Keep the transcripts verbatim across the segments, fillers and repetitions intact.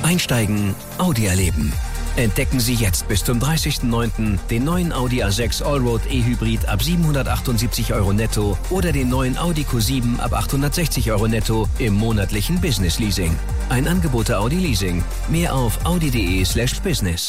Einsteigen, Audi erleben. Entdecken Sie jetzt bis zum dreißigsten neunten den neuen Audi A sechs Allroad E-Hybrid ab siebenhundertachtundsiebzig Euro netto oder den neuen Audi Q sieben ab achthundertsechzig Euro netto im monatlichen Business Leasing. Ein Angebot der Audi Leasing. Mehr auf audi.de slash business.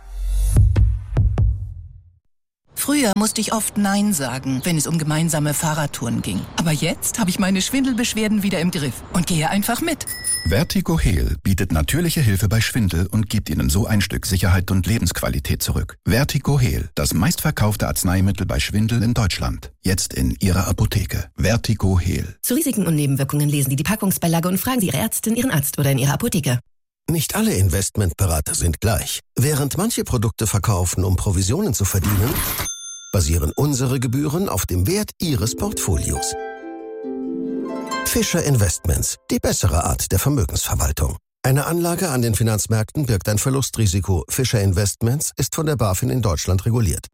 Früher musste ich oft Nein sagen, wenn es um gemeinsame Fahrradtouren ging. Aber jetzt habe ich meine Schwindelbeschwerden wieder im Griff und gehe einfach mit. Vertigo Heal bietet natürliche Hilfe bei Schwindel und gibt Ihnen so ein Stück Sicherheit und Lebensqualität zurück. Vertigo Heal, das meistverkaufte Arzneimittel bei Schwindel in Deutschland. Jetzt in Ihrer Apotheke. Vertigo Heal. Zu Risiken und Nebenwirkungen lesen Sie die Packungsbeilage und fragen Sie Ihre Ärztin, Ihren Arzt oder in Ihrer Apotheke. Nicht alle Investmentberater sind gleich. Während manche Produkte verkaufen, um Provisionen zu verdienen, basieren unsere Gebühren auf dem Wert Ihres Portfolios. Fischer Investments, die bessere Art der Vermögensverwaltung. Eine Anlage an den Finanzmärkten birgt ein Verlustrisiko. Fischer Investments ist von der BaFin in Deutschland reguliert.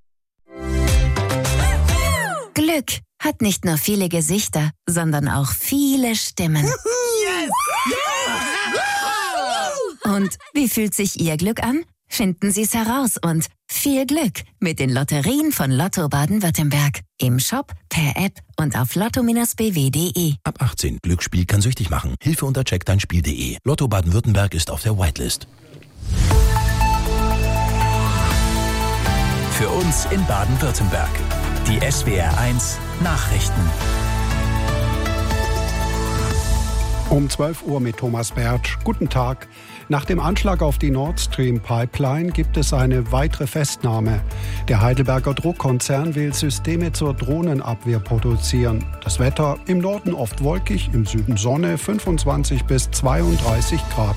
Glück hat nicht nur viele Gesichter, sondern auch viele Stimmen. Yes! Und wie fühlt sich Ihr Glück an? Finden Sie es heraus und viel Glück mit den Lotterien von Lotto Baden-Württemberg. Im Shop, per App und auf lotto Bindestrich b w punkt d e. Ab achtzehn. Glücksspiel kann süchtig machen. Hilfe unter check dein spiel punkt d e. Lotto Baden-Württemberg ist auf der Whitelist. Für uns in Baden-Württemberg. Die S W R eins Nachrichten. Um zwölf Uhr mit Thomas Bertsch. Guten Tag. Nach dem Anschlag auf die Nord Stream Pipeline gibt es eine weitere Festnahme. Der Heidelberger Druckkonzern will Systeme zur Drohnenabwehr produzieren. Das Wetter im Norden oft wolkig, im Süden Sonne, fünfundzwanzig bis zweiunddreißig Grad.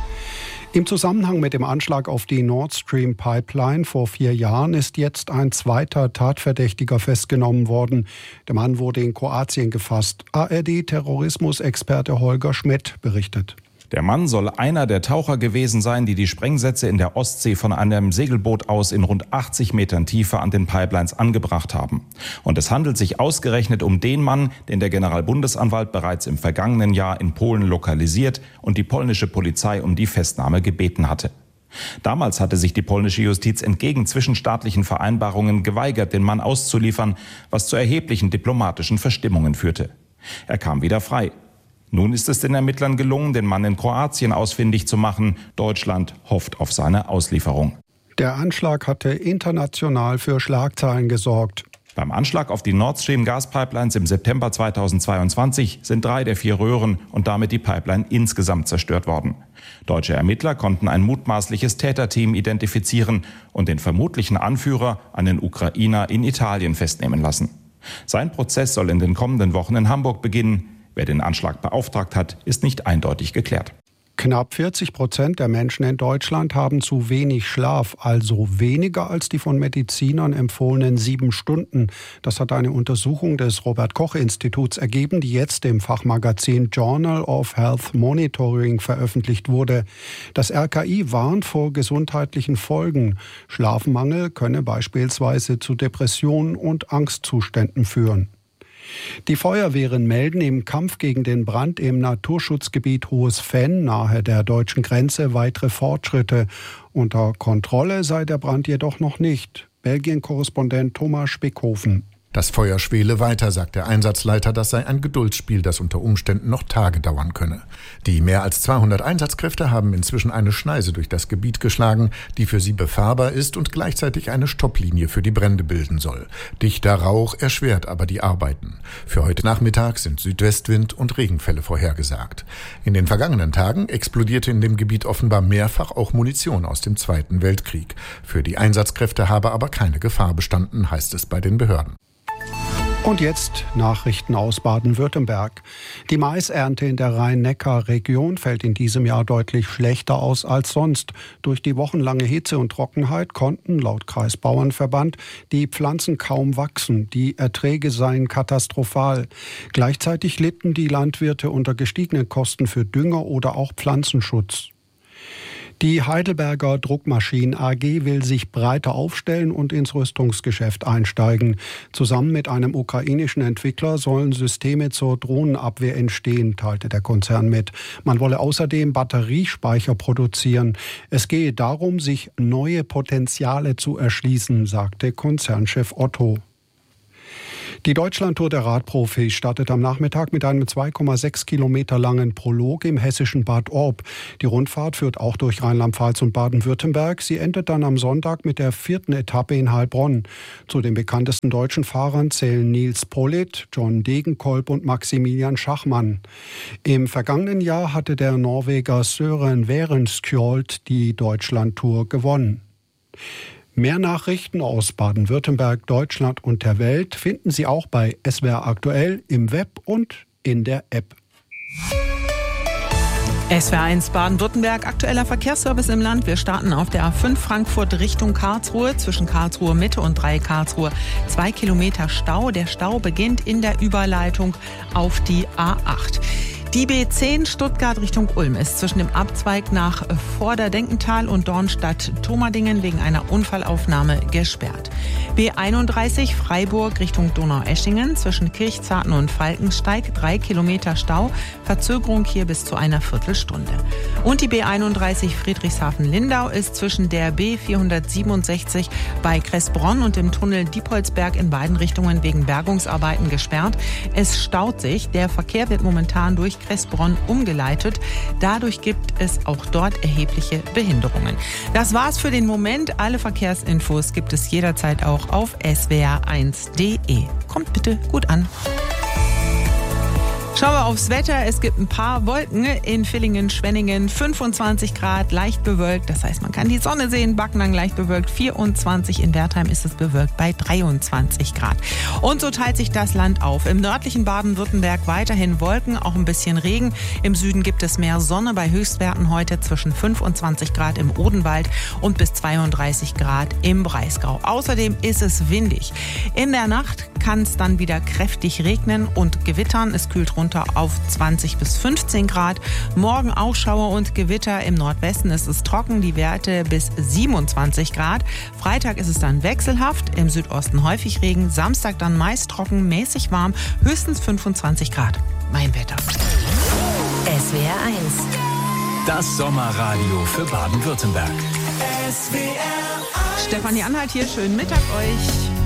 Im Zusammenhang mit dem Anschlag auf die Nord Stream Pipeline vor vier Jahren ist jetzt ein zweiter Tatverdächtiger festgenommen worden. Der Mann wurde in Kroatien gefasst. A R D-Terrorismusexperte Holger Schmidt berichtet. Der Mann soll einer der Taucher gewesen sein, die die Sprengsätze in der Ostsee von einem Segelboot aus in rund achtzig Metern Tiefe an den Pipelines angebracht haben. Und es handelt sich ausgerechnet um den Mann, den der Generalbundesanwalt bereits im vergangenen Jahr in Polen lokalisiert und die polnische Polizei um die Festnahme gebeten hatte. Damals hatte sich die polnische Justiz entgegen zwischenstaatlichen Vereinbarungen geweigert, den Mann auszuliefern, was zu erheblichen diplomatischen Verstimmungen führte. Er kam wieder frei. Nun ist es den Ermittlern gelungen, den Mann in Kroatien ausfindig zu machen. Deutschland hofft auf seine Auslieferung. Der Anschlag hatte international für Schlagzeilen gesorgt. Beim Anschlag auf die Nord Stream Gaspipelines im September zweitausendzweiundzwanzig sind drei der vier Röhren und damit die Pipeline insgesamt zerstört worden. Deutsche Ermittler konnten ein mutmaßliches Täterteam identifizieren und den vermutlichen Anführer, einen Ukrainer, in Italien festnehmen lassen. Sein Prozess soll in den kommenden Wochen in Hamburg beginnen. Wer den Anschlag beauftragt hat, ist nicht eindeutig geklärt. Knapp vierzig Prozent der Menschen in Deutschland haben zu wenig Schlaf, also weniger als die von Medizinern empfohlenen sieben Stunden. Das hat eine Untersuchung des Robert-Koch-Instituts ergeben, die jetzt im Fachmagazin Journal of Health Monitoring veröffentlicht wurde. Das R K I warnt vor gesundheitlichen Folgen. Schlafmangel könne beispielsweise zu Depressionen und Angstzuständen führen. Die Feuerwehren melden im Kampf gegen den Brand im Naturschutzgebiet Hohes Venn nahe der deutschen Grenze weitere Fortschritte. Unter Kontrolle sei der Brand jedoch noch nicht. Belgien-Korrespondent Thomas Spickhofen. Das Feuer schwele weiter, sagt der Einsatzleiter, das sei ein Geduldsspiel, das unter Umständen noch Tage dauern könne. Die mehr als zweihundert Einsatzkräfte haben inzwischen eine Schneise durch das Gebiet geschlagen, die für sie befahrbar ist und gleichzeitig eine Stopplinie für die Brände bilden soll. Dichter Rauch erschwert aber die Arbeiten. Für heute Nachmittag sind Südwestwind und Regenfälle vorhergesagt. In den vergangenen Tagen explodierte in dem Gebiet offenbar mehrfach auch Munition aus dem Zweiten Weltkrieg. Für die Einsatzkräfte habe aber keine Gefahr bestanden, heißt es bei den Behörden. Und jetzt Nachrichten aus Baden-Württemberg. Die Maisernte in der Rhein-Neckar-Region fällt in diesem Jahr deutlich schlechter aus als sonst. Durch die wochenlange Hitze und Trockenheit konnten, laut Kreisbauernverband, die Pflanzen kaum wachsen. Die Erträge seien katastrophal. Gleichzeitig litten die Landwirte unter gestiegenen Kosten für Dünger oder auch Pflanzenschutz. Die Heidelberger Druckmaschinen A G will sich breiter aufstellen und ins Rüstungsgeschäft einsteigen. Zusammen mit einem ukrainischen Entwickler sollen Systeme zur Drohnenabwehr entstehen, teilte der Konzern mit. Man wolle außerdem Batteriespeicher produzieren. Es gehe darum, sich neue Potenziale zu erschließen, sagte Konzernchef Otto. Die Deutschlandtour der Radprofis startet am Nachmittag mit einem zwei Komma sechs Kilometer langen Prolog im hessischen Bad Orb. Die Rundfahrt führt auch durch Rheinland-Pfalz und Baden-Württemberg. Sie endet dann am Sonntag mit der vierten Etappe in Heilbronn. Zu den bekanntesten deutschen Fahrern zählen Nils Politt, John Degenkolb und Maximilian Schachmann. Im vergangenen Jahr hatte der Norweger Søren Werenskjold die Deutschlandtour gewonnen. Mehr Nachrichten aus Baden-Württemberg, Deutschland und der Welt finden Sie auch bei S W R aktuell im Web und in der App. S W R eins Baden-Württemberg, aktueller Verkehrsservice im Land. Wir starten auf der A fünf Frankfurt Richtung Karlsruhe, zwischen Karlsruhe Mitte und drei Karlsruhe. Zwei Kilometer Stau. Der Stau beginnt in der Überleitung auf die A acht. Die B zehn Stuttgart Richtung Ulm ist zwischen dem Abzweig nach Vorderdenkental und Dornstadt-Tomadingen wegen einer Unfallaufnahme gesperrt. B einunddreißig Freiburg Richtung Donaueschingen zwischen Kirchzarten und Falkensteig, drei Kilometer Stau, Verzögerung hier bis zu einer Viertelstunde. Und die B einunddreißig Friedrichshafen-Lindau ist zwischen der B vierhundertsiebenundsechzig bei Kressbronn und dem Tunnel Diepholzberg in beiden Richtungen wegen Bergungsarbeiten gesperrt. Es staut sich, der Verkehr wird momentan durch Kressbronn umgeleitet. Dadurch gibt es auch dort erhebliche Behinderungen. Das war's für den Moment. Alle Verkehrsinfos gibt es jederzeit auch auf S W R eins punkt de. Kommt bitte gut an. Schauen wir aufs Wetter. Es gibt ein paar Wolken in Villingen, Schwenningen, fünfundzwanzig Grad, leicht bewölkt. Das heißt, man kann die Sonne sehen. Backnang leicht bewölkt, vierundzwanzig. In Wertheim ist es bewölkt bei dreiundzwanzig Grad. Und so teilt sich das Land auf. Im nördlichen Baden-Württemberg weiterhin Wolken, auch ein bisschen Regen. Im Süden gibt es mehr Sonne bei Höchstwerten heute zwischen fünfundzwanzig Grad im Odenwald und bis zweiunddreißig Grad im Breisgau. Außerdem ist es windig. In der Nacht kann es dann wieder kräftig regnen und gewittern. Es kühlt runter auf zwanzig bis fünfzehn Grad. Morgen auch Schauer und Gewitter. Im Nordwesten ist es trocken, die Werte bis siebenundzwanzig Grad. Freitag ist es dann wechselhaft, im Südosten häufig Regen. Samstag dann meist trocken, mäßig warm, höchstens fünfundzwanzig Grad. Mein Wetter. S W R eins. Das Sommerradio für Baden-Württemberg. Stefanie Anhalt hier, schönen Mittag euch.